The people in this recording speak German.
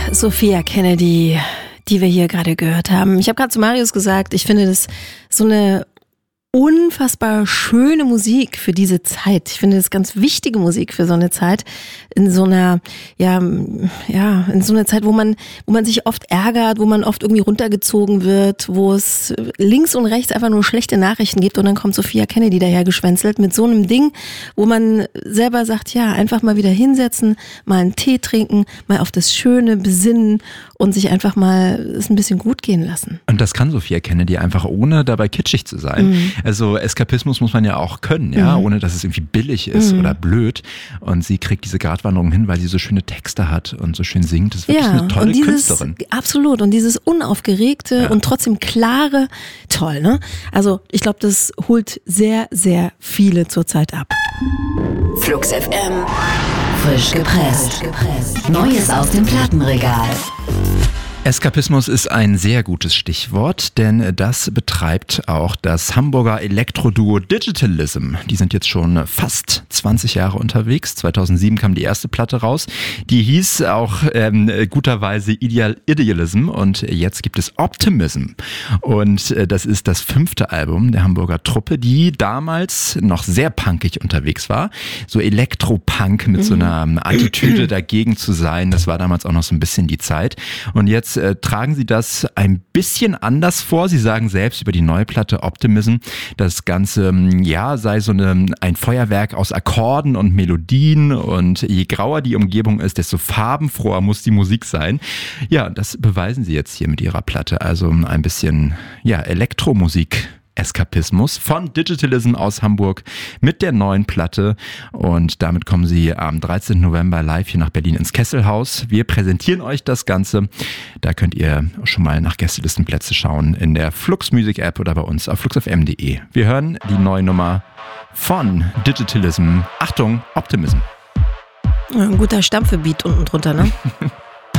Sophia Kennedy, die wir hier gerade gehört haben. Ich habe gerade zu Marius gesagt, ich finde das so eine unfassbar schöne Musik für diese Zeit. Ich finde das ganz wichtige Musik für so eine Zeit. In so einer, in so einer Zeit, wo man sich oft ärgert, wo man oft irgendwie runtergezogen wird, wo es links und rechts einfach nur schlechte Nachrichten gibt und dann kommt Sophia Kennedy dahergeschwänzelt mit so einem Ding, wo man selber sagt, ja, einfach mal wieder hinsetzen, mal einen Tee trinken, mal auf das Schöne besinnen und sich einfach mal es ein bisschen gut gehen lassen. Und das kann Sophia Kennedy einfach, ohne dabei kitschig zu sein. Mhm. Also Eskapismus muss man ja auch können, ja, ohne dass es irgendwie billig ist oder blöd. Und sie kriegt diese Gratwanderung hin, weil sie so schöne Texte hat und so schön singt. Das ist wirklich eine tolle Künstlerin. Absolut. Und dieses unaufgeregte und trotzdem klare, toll, ne? Also ich glaube, das holt sehr, sehr viele zurzeit ab. Flux FM. Frisch gepresst. Neues aus dem Plattenregal. Eskapismus ist ein sehr gutes Stichwort, denn das betreibt auch das Hamburger Elektroduo Digitalism. Die sind jetzt schon fast 20 Jahre unterwegs. 2007 kam die erste Platte raus. Die hieß auch guterweise Idealism und jetzt gibt es Optimism. Und das ist das 5. Album der Hamburger Truppe, die damals noch sehr punkig unterwegs war. So Elektropunk mit so einer Attitüde dagegen zu sein. Das war damals auch noch so ein bisschen die Zeit. Und jetzt tragen sie das ein bisschen anders vor. Sie sagen selbst über die neue Platte Optimism, das Ganze sei so ein Feuerwerk aus Akkorden und Melodien und je grauer die Umgebung ist, desto farbenfroher muss die Musik sein. Ja, das beweisen sie jetzt hier mit ihrer Platte. Also ein bisschen Elektromusik. Eskapismus von Digitalism aus Hamburg mit der neuen Platte und damit kommen sie am 13. November live hier nach Berlin ins Kesselhaus. Wir präsentieren euch das Ganze. Da könnt ihr schon mal nach Gästelistenplätze schauen in der Flux Music App oder bei uns auf fluxfm.de. Wir hören die neue Nummer von Digitalism. Achtung, Optimism. Ein guter Stampfebeat unten drunter, ne?